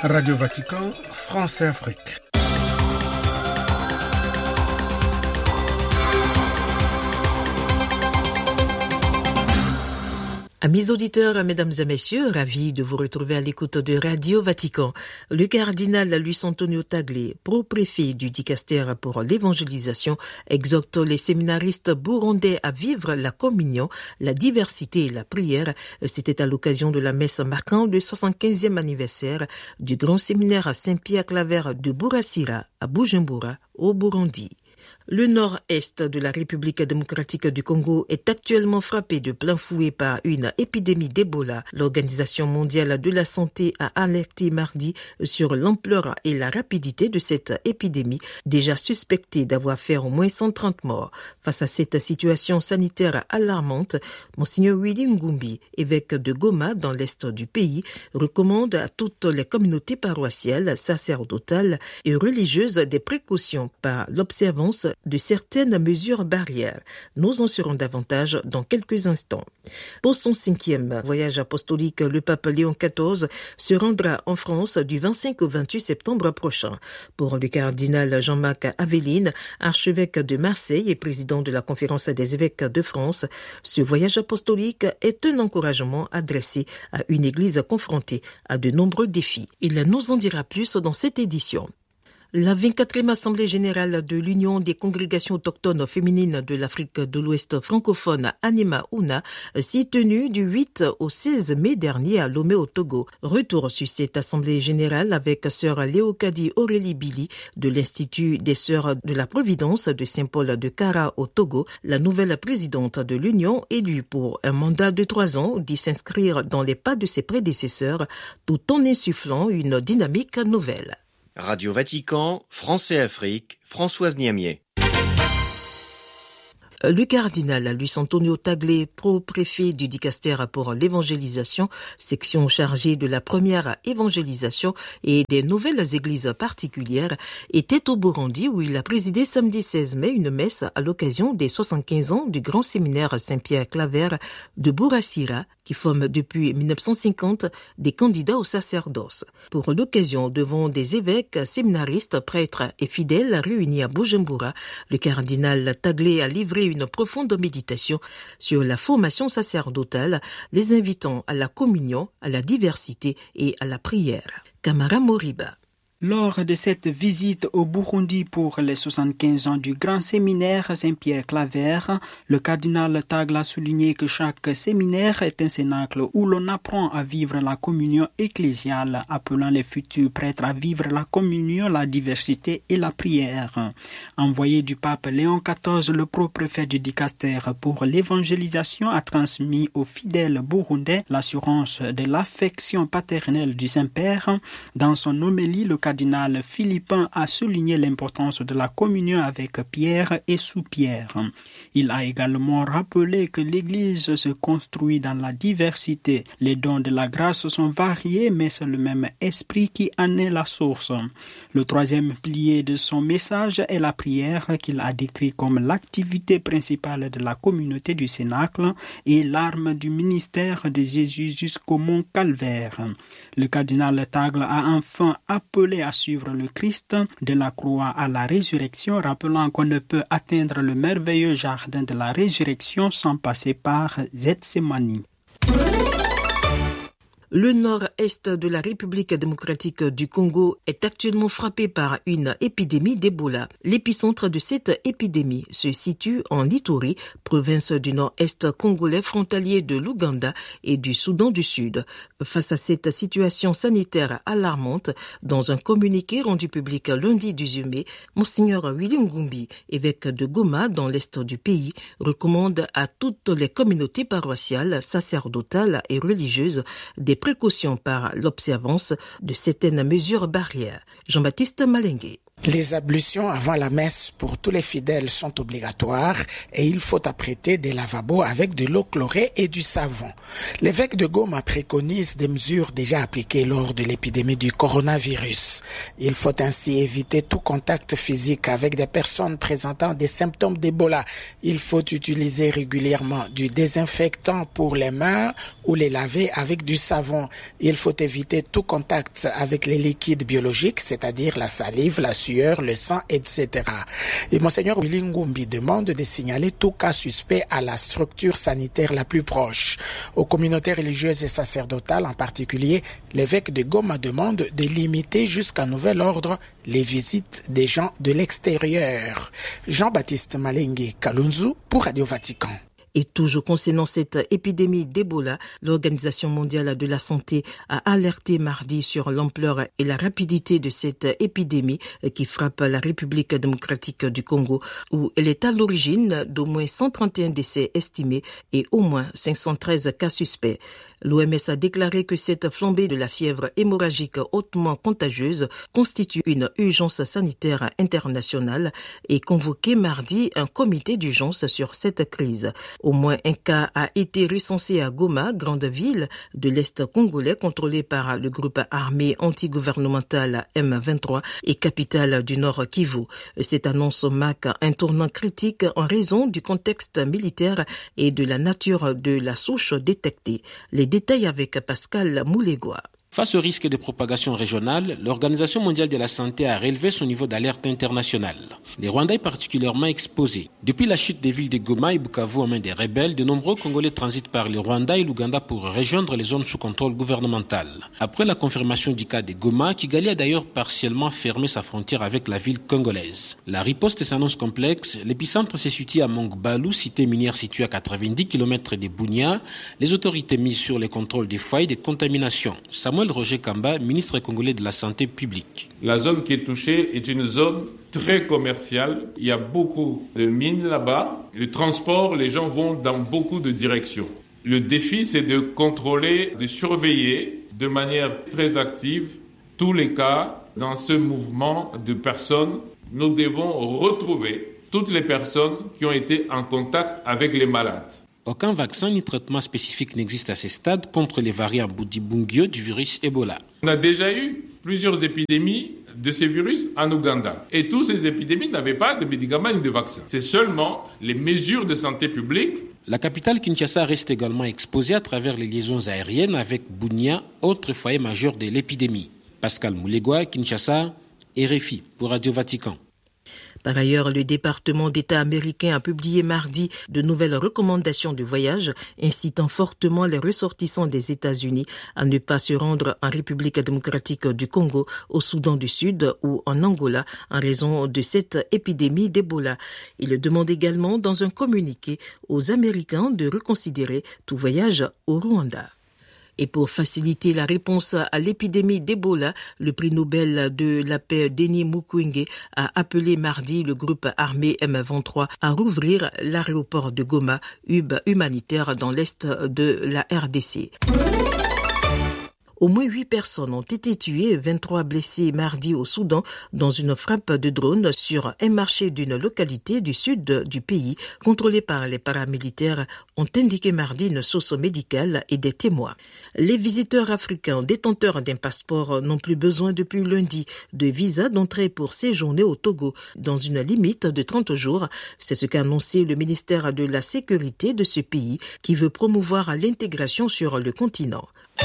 Radio Vatican, France et Afrique. Amis auditeurs, mesdames et messieurs, ravis de vous retrouver à l'écoute de Radio Vatican. Le cardinal Luis Antonio Tagle, pro-préfet du dicaster pour l'évangélisation, exhorte les séminaristes burundais à vivre la communion, la diversité et la prière. C'était à l'occasion de la messe marquant le 75e anniversaire du grand séminaire Saint-Pierre-Claver de Burasira à Bujumbura, au Burundi. Le nord-est de la République démocratique du Congo est actuellement frappé de plein fouet par une épidémie d'Ebola. L'Organisation mondiale de la santé a alerté mardi sur l'ampleur et la rapidité de cette épidémie, déjà suspectée d'avoir fait au moins 130 morts. Face à cette situation sanitaire alarmante, Monseigneur Willy Ngumbi, évêque de Goma dans l'est du pays, recommande à toutes les communautés paroissiales, sacerdotales et religieuses des précautions par l'observance de certaines mesures barrières. Nous en saurons davantage dans quelques instants. Pour son 5e voyage apostolique, le pape Léon XIV se rendra en France du 25 au 28 septembre prochain. Pour le cardinal Jean-Marc Aveline, archevêque de Marseille et président de la Conférence des évêques de France, ce voyage apostolique est un encouragement adressé à une église confrontée à de nombreux défis. Il nous en dira plus dans cette édition. La 24e Assemblée générale de l'Union des congrégations autochtones féminines de l'Afrique de l'Ouest francophone, Anima-Una, s'est tenue du 8 au 16 mai dernier à Lomé au Togo. Retour sur cette Assemblée générale avec sœur Léocadie Aurélie Billy de l'Institut des Sœurs de la Providence de Saint-Paul de Kara au Togo, la nouvelle présidente de l'Union élue pour un mandat de 3 ans dit s'inscrire dans les pas de ses prédécesseurs tout en insufflant une dynamique nouvelle. Radio Vatican, France et Afrique, Françoise Niamier. Le cardinal Luis Antonio Tagle, pro-préfet du dicaster pour l'évangélisation, section chargée de la première évangélisation et des nouvelles églises particulières, était au Burundi où il a présidé samedi 16 mai une messe à l'occasion des 75 ans du grand séminaire Saint-Pierre-Claver de Burasira, qui forme depuis 1950 des candidats au sacerdoce. Pour l'occasion, devant des évêques, séminaristes, prêtres et fidèles réunis à Bujumbura, le cardinal Tagle a livré une profonde méditation sur la formation sacerdotale, les invitant à la communion, à la diversité et à la prière. Kamara Moriba. Lors de cette visite au Burundi pour les 75 ans du grand séminaire Saint-Pierre-Claver, le cardinal Tagle a souligné que chaque séminaire est un cénacle où l'on apprend à vivre la communion ecclésiale, appelant les futurs prêtres à vivre la communion, la diversité et la prière. Envoyé du pape Léon XIV, le pro-préfet du dicaster pour l'évangélisation a transmis aux fidèles burundais l'assurance de l'affection paternelle du Saint-Père. Dans son homélie, le cardinal Philippin a souligné l'importance de la communion avec Pierre et sous Pierre. Il a également rappelé que l'Église se construit dans la diversité. Les dons de la grâce sont variés, mais c'est le même esprit qui en est la source. Le 3e pilier de son message est la prière, qu'il a décrit comme l'activité principale de la communauté du Cénacle et l'arme du ministère de Jésus jusqu'au mont Calvaire. Le cardinal Tagle a enfin appelé à suivre le Christ de la croix à la résurrection, rappelant qu'on ne peut atteindre le merveilleux jardin de la résurrection sans passer par Gethsémani. Le nord-est de la République démocratique du Congo est actuellement frappé par une épidémie d'Ebola. L'épicentre de cette épidémie se situe en Ituri, province du nord-est congolais frontalier de l'Ouganda et du Soudan du Sud. Face à cette situation sanitaire alarmante, dans un communiqué rendu public lundi 18 mai, Monseigneur Willy Ngumbi, évêque de Goma dans l'est du pays, recommande à toutes les communautés paroissiales, sacerdotales et religieuses des précautions par l'observance de certaines mesures barrières. Jean-Baptiste Malengue. Les ablutions avant la messe pour tous les fidèles sont obligatoires et il faut apprêter des lavabos avec de l'eau chlorée et du savon. L'évêque de Goma préconise des mesures déjà appliquées lors de l'épidémie du coronavirus. Il faut ainsi éviter tout contact physique avec des personnes présentant des symptômes d'Ebola. Il faut utiliser régulièrement du désinfectant pour les mains ou les laver avec du savon. Il faut éviter tout contact avec les liquides biologiques, c'est-à-dire la salive, la sueur, le sang, etc. Et Monseigneur Willy Ngumbi demande de signaler tout cas suspect à la structure sanitaire la plus proche. Aux communautés religieuses et sacerdotales en particulier, l'évêque de Goma demande de limiter jusqu'à nouvel ordre les visites des gens de l'extérieur. Jean-Baptiste Malengue Kalunzu pour Radio Vatican. Et toujours concernant cette épidémie d'Ebola, l'Organisation mondiale de la santé a alerté mardi sur l'ampleur et la rapidité de cette épidémie qui frappe la République démocratique du Congo, où elle est à l'origine d'au moins 131 décès estimés et au moins 513 cas suspects. L'OMS a déclaré que cette flambée de la fièvre hémorragique hautement contagieuse constitue une urgence sanitaire internationale et convoqué mardi un comité d'urgence sur cette crise. Au moins un cas a été recensé à Goma, grande ville de l'Est congolais contrôlée par le groupe armé antigouvernemental M23 et capitale du Nord Kivu. Cette annonce marque un tournant critique en raison du contexte militaire et de la nature de la souche détectée. Les détails avec Pascal Moulegua. Face au risque de propagation régionale, l'Organisation mondiale de la santé a relevé son niveau d'alerte internationale. Le Rwanda est particulièrement exposé. Depuis la chute des villes de Goma et Bukavu en main des rebelles, de nombreux Congolais transitent par le Rwanda et l'Ouganda pour rejoindre les zones sous contrôle gouvernemental. Après la confirmation du cas de Goma, Kigali a d'ailleurs partiellement fermé sa frontière avec la ville congolaise. La riposte s'annonce complexe. L'épicentre se situe à Mongbalu, cité minière située à 90 km de Bunia. Les autorités misent sur les contrôles des foyers de contamination. Roger Kamba, ministre congolais de la Santé publique. La zone qui est touchée est une zone très commerciale. Il y a beaucoup de mines là-bas. Le transport, les gens vont dans beaucoup de directions. Le défi, c'est de contrôler, de surveiller de manière très active tous les cas dans ce mouvement de personnes. Nous devons retrouver toutes les personnes qui ont été en contact avec les malades. Aucun vaccin ni traitement spécifique n'existe à ce stade contre les variants Bundibugyo du virus Ebola. On a déjà eu plusieurs épidémies de ces virus en Ouganda. Et toutes ces épidémies n'avaient pas de médicaments ni de vaccins. C'est seulement les mesures de santé publique. La capitale Kinshasa reste également exposée à travers les liaisons aériennes avec Bunia, autre foyer majeur de l'épidémie. Pascal Moulegua, Kinshasa, RFI pour Radio Vatican. Par ailleurs, le département d'État américain a publié mardi de nouvelles recommandations de voyage incitant fortement les ressortissants des États-Unis à ne pas se rendre en République démocratique du Congo, au Soudan du Sud ou en Angola en raison de cette épidémie d'Ebola. Il demande également dans un communiqué aux Américains de reconsidérer tout voyage au Rwanda. Et pour faciliter la réponse à l'épidémie d'Ebola, le prix Nobel de la paix Denis Mukwege a appelé mardi le groupe armé M23 à rouvrir l'aéroport de Goma, hub humanitaire dans l'est de la RDC. Au moins 8 personnes ont été tuées et 23 blessées mardi au Soudan dans une frappe de drone sur un marché d'une localité du sud du pays contrôlée par les paramilitaires, ont indiqué mardi une source médicale et des témoins. Les visiteurs africains détenteurs d'un passeport n'ont plus besoin depuis lundi de visa d'entrée pour séjourner au Togo dans une limite de 30 jours. C'est ce qu'a annoncé le ministère de la Sécurité de ce pays qui veut promouvoir l'intégration sur le continent.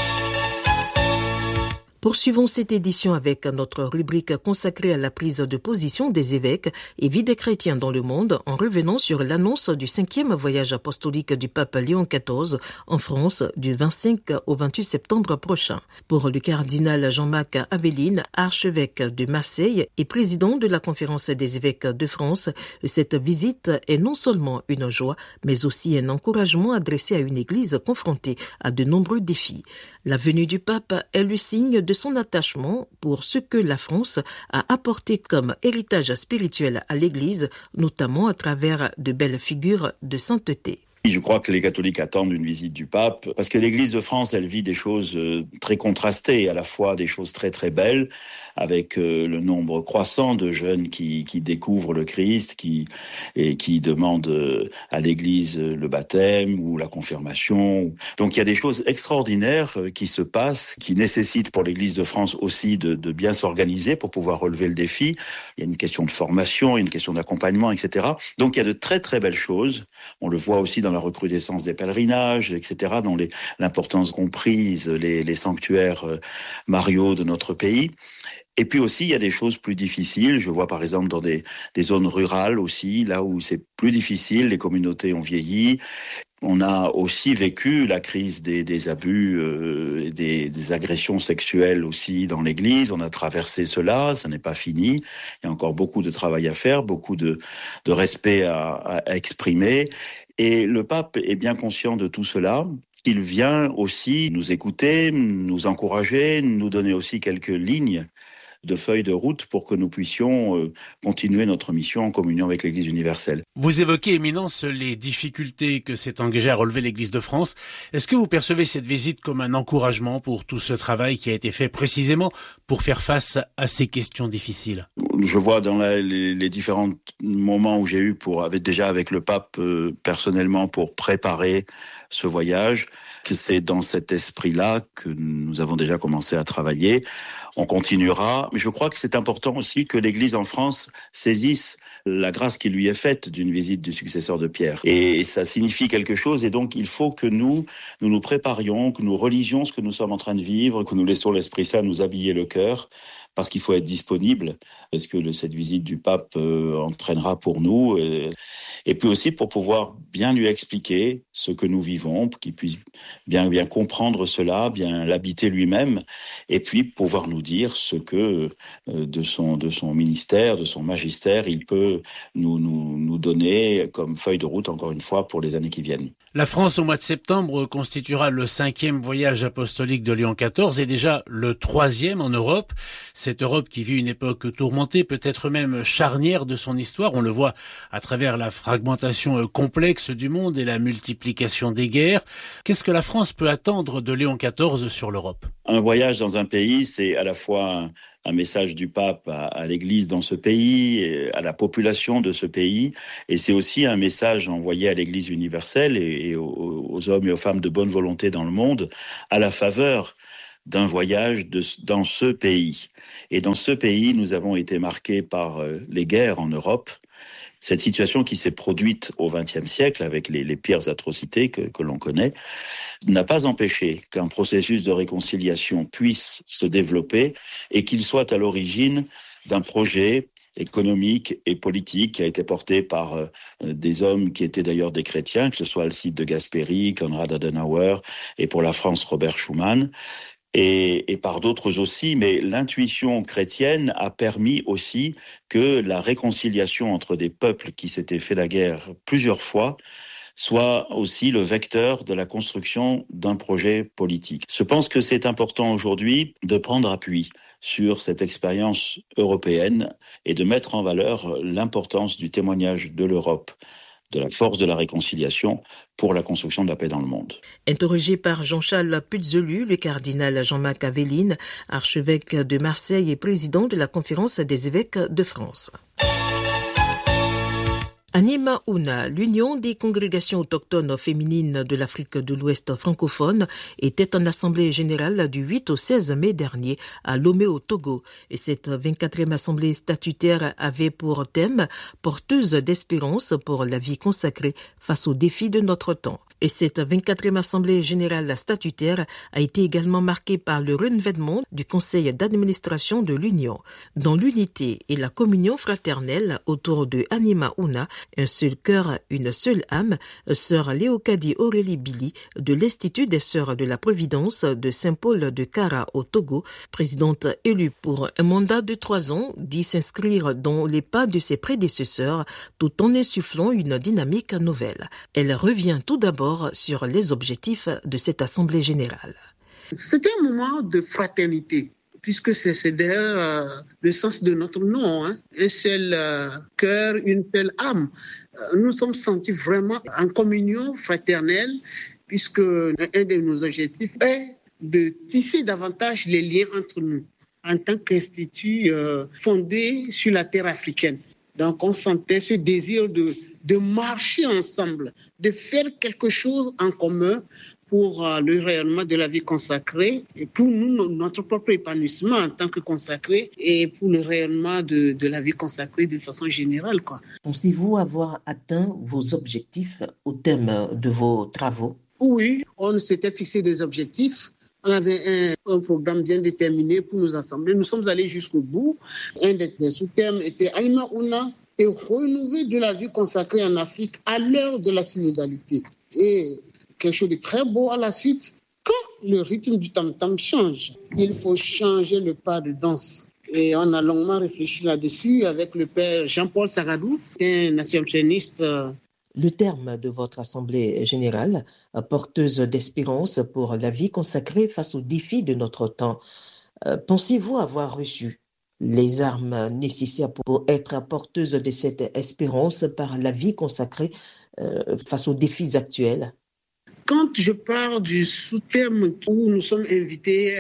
Poursuivons cette édition avec notre rubrique consacrée à la prise de position des évêques et vie des chrétiens dans le monde en revenant sur l'annonce du 5e voyage apostolique du pape Léon XIV en France du 25 au 28 septembre prochain. Pour le cardinal Jean-Marc Aveline, archevêque de Marseille et président de la Conférence des évêques de France, cette visite est non seulement une joie, mais aussi un encouragement adressé à une église confrontée à de nombreux défis. La venue du pape est le signe de son attachement pour ce que la France a apporté comme héritage spirituel à l'Église, notamment à travers de belles figures de sainteté. Je crois que les catholiques attendent une visite du pape, parce que l'Église de France, elle vit des choses très contrastées, à la fois des choses très très belles, avec le nombre croissant de jeunes qui découvrent le Christ, qui demandent à l'Église le baptême ou la confirmation. Donc il y a des choses extraordinaires qui se passent, qui nécessitent pour l'Église de France aussi de bien s'organiser pour pouvoir relever le défi. Il y a une question de formation, une question d'accompagnement, etc. Donc il y a de très très belles choses. On le voit aussi dans la recrudescence des pèlerinages, etc., dans l'importance qu'ont prise les sanctuaires mariaux de notre pays. Et puis aussi, il y a des choses plus difficiles. Je vois par exemple dans des zones rurales aussi, là où c'est plus difficile, les communautés ont vieilli. On a aussi vécu la crise des abus, des agressions sexuelles aussi dans l'Église. On a traversé cela, ça n'est pas fini. Il y a encore beaucoup de travail à faire, beaucoup de respect à exprimer. Et le pape est bien conscient de tout cela. Il vient aussi nous écouter, nous encourager, nous donner aussi quelques lignes de feuilles de route pour que nous puissions continuer notre mission en communion avec l'Église universelle. Vous évoquez, Éminence, les difficultés que s'est engagée à relever l'Église de France. Est-ce que vous percevez cette visite comme un encouragement pour tout ce travail qui a été fait précisément pour faire face à ces questions difficiles ? Je vois dans les différents moments où j'ai eu avec le pape personnellement pour préparer ce voyage, que c'est dans cet esprit-là que nous avons déjà commencé à travailler. On continuera, mais je crois que c'est important aussi que l'Église en France saisisse la grâce qui lui est faite d'une visite du successeur de Pierre. Et ça signifie quelque chose, et donc il faut que nous préparions, que nous religions ce que nous sommes en train de vivre, que nous laissons l'Esprit Saint nous habiller le cœur, parce qu'il faut être disponible, parce que cette visite du pape entraînera pour nous, et puis aussi pour pouvoir bien lui expliquer ce que nous vivons, pour qu'il puisse bien comprendre cela, bien l'habiter lui-même, et puis pouvoir nous dire ce que de son ministère, de son magistère, il peut nous donner comme feuille de route, encore une fois, pour les années qui viennent. La France, au mois de septembre, constituera le 5e voyage apostolique de Léon XIV et déjà le 3e en Europe. Cette Europe qui vit une époque tourmentée, peut-être même charnière de son histoire. On le voit à travers la fragmentation complexe du monde et la multiplication des guerres. Qu'est-ce que la France peut attendre de Léon XIV sur l'Europe ? Un voyage dans un pays, c'est à la fois un message du pape à l'Église dans ce pays, à la population de ce pays, et c'est aussi un message envoyé à l'Église universelle et aux hommes et aux femmes de bonne volonté dans le monde, à la faveur d'un voyage dans ce pays. Et dans ce pays, nous avons été marqués par les guerres en Europe. Cette situation qui s'est produite au XXe siècle avec les pires atrocités que l'on connaît n'a pas empêché qu'un processus de réconciliation puisse se développer et qu'il soit à l'origine d'un projet économique et politique qui a été porté par des hommes qui étaient d'ailleurs des chrétiens, que ce soit Alcide de Gasperi, Konrad Adenauer et pour la France Robert Schuman. Et par d'autres aussi, mais l'intuition chrétienne a permis aussi que la réconciliation entre des peuples qui s'étaient fait la guerre plusieurs fois soit aussi le vecteur de la construction d'un projet politique. Je pense que c'est important aujourd'hui de prendre appui sur cette expérience européenne et de mettre en valeur l'importance du témoignage de l'Europe, de la force de la réconciliation pour la construction de la paix dans le monde. Interrogé par Jean-Charles Puzelu, le cardinal Jean-Marc Aveline, archevêque de Marseille et président de la Conférence des évêques de France. Anima Una, l'Union des congrégations autochtones féminines de l'Afrique de l'Ouest francophone, était en assemblée générale du 8 au 16 mai dernier à Lomé au Togo. Et cette 24e assemblée statutaire avait pour thème « Porteuse d'espérance pour la vie consacrée face aux défis de notre temps ». Et cette 24e assemblée générale statutaire a été également marquée par le renouvellement du conseil d'administration de l'Union. Dans l'unité et la communion fraternelle autour de Anima Una, un seul cœur, une seule âme, sœur Léocadie Aurélie Billy de l'Institut des Sœurs de la Providence de Saint-Paul de Kara au Togo, présidente élue pour un mandat de 3 ans, dit s'inscrire dans les pas de ses prédécesseurs tout en insufflant une dynamique nouvelle. Elle revient tout d'abord sur les objectifs de cette assemblée générale. C'était un moment de fraternité puisque c'est d'ailleurs le sens de notre nom, hein. Un seul cœur, une seule âme. Nous sommes sentis vraiment en communion fraternelle, puisque un de nos objectifs est de tisser davantage les liens entre nous en tant qu'institut fondé sur la terre africaine. Donc on sentait ce désir de marcher ensemble, de faire quelque chose en commun pour le rayonnement de la vie consacrée et pour nous, notre propre épanouissement en tant que consacrés et pour le rayonnement de la vie consacrée de façon générale, quoi. Pensez-vous avoir atteint vos objectifs au terme de vos travaux? Oui, on s'était fixé des objectifs. On avait un programme bien déterminé pour nous assembler. Nous sommes allés jusqu'au bout. Un des sous-termes était Anima Una et renouveler de la vie consacrée en Afrique à l'heure de la synodalité. Et quelque chose de très beau à la suite, quand le rythme du tam-tam change, il faut changer le pas de danse. Et on a longuement réfléchi là-dessus avec le père Jean-Paul Sagadou, un assomptionniste. Le terme de votre assemblée générale, porteuse d'espérance pour la vie consacrée face aux défis de notre temps, pensez-vous avoir reçu les armes nécessaires pour être porteuse de cette espérance par la vie consacrée face aux défis actuels? Quand je pars du sous-terme où nous sommes invités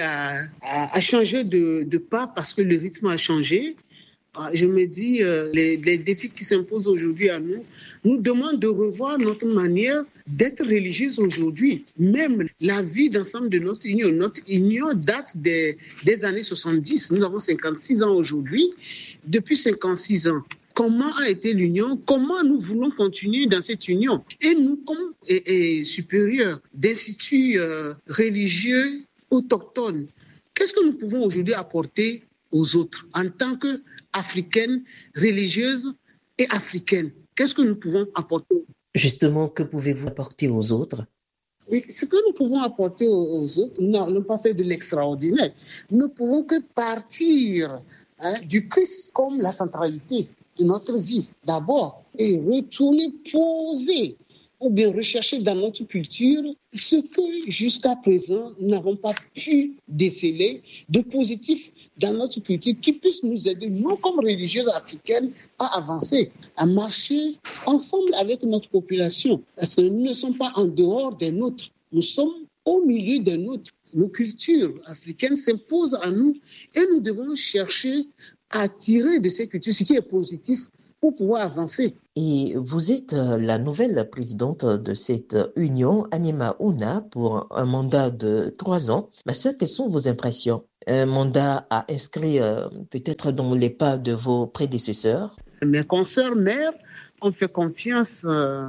à changer de pas parce que le rythme a changé, je me dis, les défis qui s'imposent aujourd'hui à nous demandent de revoir notre manière d'être religieuse aujourd'hui. Même la vie d'ensemble de notre union. Notre union date des années 70. Nous avons 56 ans aujourd'hui. Depuis 56 ans, comment a été l'union? Comment nous voulons continuer dans cette union? Et nous, comme supérieurs d'instituts religieux autochtones, qu'est-ce que nous pouvons aujourd'hui apporter aux autres en tant qu'Africaines, religieuses et africaines? Qu'est-ce que nous pouvons apporter? Justement, que pouvez-vous apporter aux autres? Oui, ce que nous pouvons apporter aux autres, nous n'allons pas faire de l'extraordinaire. Nous ne pouvons que partir du Christ comme la centralité de notre vie d'abord et retourner poser ou bien rechercher dans notre culture ce que jusqu'à présent nous n'avons pas pu déceler de positif dans notre culture qui puisse nous aider, nous comme religieuses africaines, à avancer, à marcher ensemble avec notre population. Parce que nous ne sommes pas en dehors des nôtres, nous sommes au milieu des nôtres. Nos cultures africaines s'imposent à nous et nous devons chercher à tirer de ces cultures ce qui est positif pour pouvoir avancer. Et vous êtes la nouvelle présidente de cette union Anima Una pour un mandat de 3 ans. Ma sœur, quelles sont vos impressions? Un mandat à inscrire peut-être dans les pas de vos prédécesseurs? Mes consoeurs mères ont fait confiance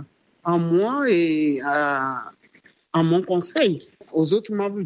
en moi et à mon conseil, aux autres membres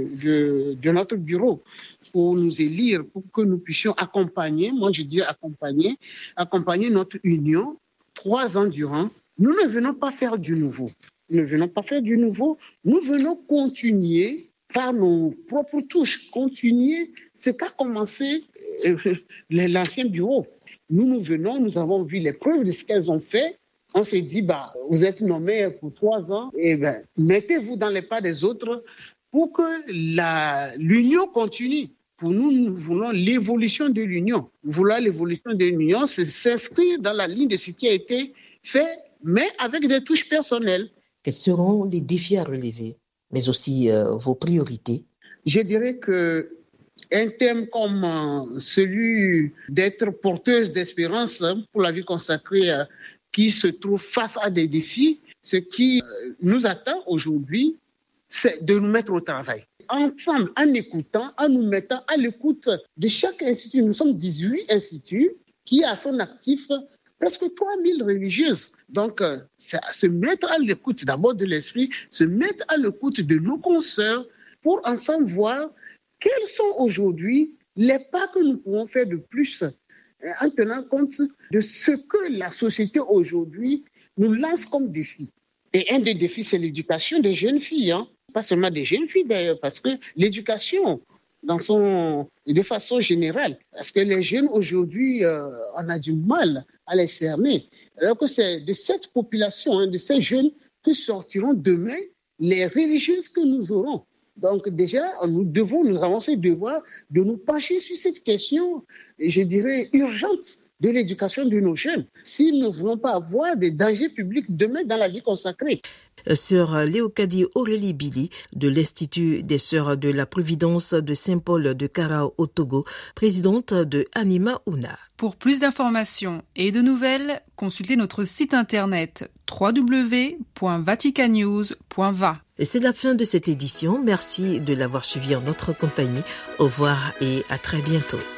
de notre bureau pour nous élire, pour que nous puissions accompagner, moi je dis accompagner notre union 3 ans durant. Nous ne venons pas faire du nouveau. Nous ne venons pas faire du nouveau. Nous venons continuer par nos propres touches, continuer ce qu'a commencé l'ancien bureau. Nous venons, nous avons vu les preuves de ce qu'elles ont fait. On s'est dit, vous êtes nommés pour 3 ans, et mettez-vous dans les pas des autres pour que l'union continue. Pour nous, nous voulons l'évolution de l'union. Nous voulons l'évolution de l'union, c'est s'inscrire dans la ligne de ce qui a été fait, mais avec des touches personnelles. Quels seront les défis à relever, mais aussi vos priorités? Je dirais qu'un thème comme celui d'être porteuse d'espérance pour la vie consacrée qui se trouve face à des défis, ce qui nous attend aujourd'hui, c'est de nous mettre au travail. Ensemble, en écoutant, en nous mettant à l'écoute de chaque institut. Nous sommes 18 instituts qui a à son actif presque 3000 religieuses. Donc, c'est se mettre à l'écoute d'abord de l'esprit, se mettre à l'écoute de nos consoeurs pour ensemble voir quels sont aujourd'hui les pas que nous pouvons faire de plus en tenant compte de ce que la société aujourd'hui nous lance comme défi. Et un des défis, c'est l'éducation des jeunes filles, pas seulement des jeunes filles d'ailleurs, parce que l'éducation de façon générale, parce que les jeunes aujourd'hui, on a du mal à les cerner. Alors que c'est de cette population, de ces jeunes que sortiront demain les religieuses que nous aurons. Donc déjà, nous avons ce devoir de nous pencher sur cette question, je dirais, urgente de l'éducation de nos jeunes, si nous ne voulons pas avoir des dangers publics demain dans la vie consacrée. Sœur Léocadie Aurélie Billy de l'Institut des Sœurs de la Providence de Saint-Paul de Kara au Togo, présidente de Anima Una. Pour plus d'informations et de nouvelles, consultez notre site internet www.vaticanews.va. Et c'est la fin de cette édition. Merci de l'avoir suivi en notre compagnie. Au revoir et à très bientôt.